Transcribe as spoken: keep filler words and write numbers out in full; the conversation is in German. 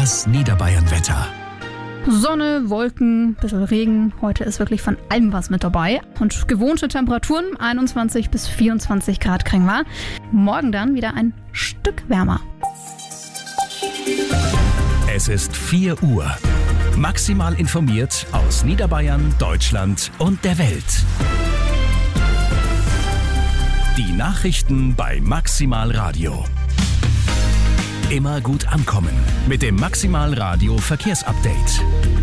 Das Niederbayern-Wetter. Sonne, Wolken, bisschen Regen. Heute ist wirklich von allem was mit dabei. Und gewohnte Temperaturen, einundzwanzig bis vierundzwanzig Grad kriegen wir. Morgen dann wieder ein Stück wärmer. Es ist vier Uhr. Maximal informiert aus Niederbayern, Deutschland und der Welt. Die Nachrichten bei Maximal Radio. Immer gut ankommen mit dem Maximal Radio Verkehrsupdate.